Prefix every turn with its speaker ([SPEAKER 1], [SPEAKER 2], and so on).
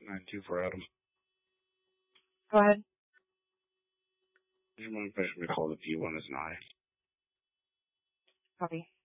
[SPEAKER 1] 9-2 for Adam.
[SPEAKER 2] Go ahead.
[SPEAKER 1] Do you mind if I call the P1 as an I?
[SPEAKER 2] Copy.